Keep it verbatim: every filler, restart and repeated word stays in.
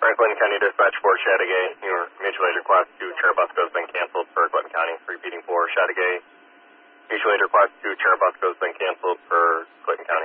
Franklin County Dispatch for Chattagay. Your mutual aid request to Cherubusco has been canceled for Clinton County. Repeating for Chattagay. Mutual aid request to Cherubusco has been canceled for Clinton County.